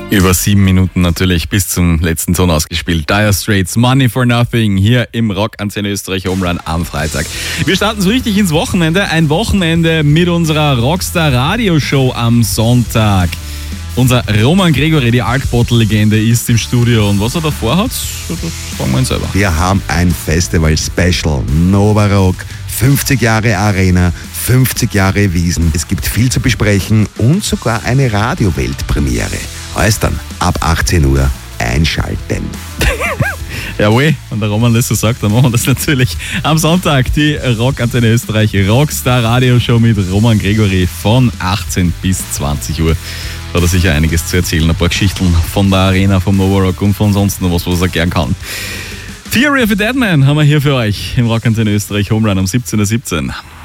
Über 7 Minuten natürlich bis zum letzten Ton ausgespielt. Dire Straits, Money for Nothing, hier im Rockantenne Österreich Home Run am Freitag. Wir starten so richtig ins Wochenende. Ein Wochenende mit unserer Rockstar Radioshow am Sonntag. Unser Roman Gregory, die Alkbottle-Legende, ist im Studio. Und was er davor hat, das fragen wir ihn selber. Wir haben ein Festival-Special. Nova Rock, 50 Jahre Arena, 50 Jahre Wiesn. Es gibt viel zu besprechen und sogar eine Radio-Weltpremiere. Alles dann ab 18 Uhr einschalten. Jawohl, und der Roman das so sagt, dann machen wir das natürlich am Sonntag. Die Rockantenne Österreich Rockstar Radioshow mit Roman Gregory von 18 bis 20 Uhr. Da hat er sicher einiges zu erzählen. Ein paar Geschichten von der Arena, vom Nova Rock und von sonst noch was er gern kann. Theory of a Deadman haben wir hier für euch im Rockantenne Österreich Home Run um 17.17 Uhr.